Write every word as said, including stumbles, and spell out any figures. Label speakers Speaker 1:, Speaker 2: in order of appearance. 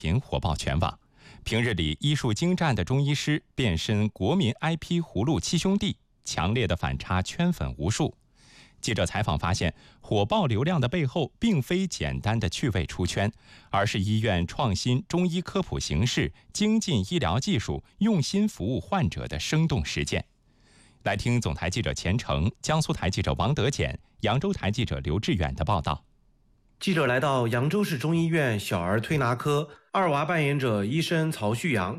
Speaker 1: 频火爆全网。平日里医术精湛的中医师变身国民 I P 葫芦七兄弟，强烈的反差圈粉无数。记者采访发现，火爆流量的背后，并非简单的趣味出圈，而是医院创新中医科普形式、精进医疗技术、用心服务患者的生动实践。来听总台记者钱成、江苏台记者王德简、扬州台记者刘志远的报道。
Speaker 2: 记者来到扬州市中医院小儿推拿科，二娃扮演者医生曹旭阳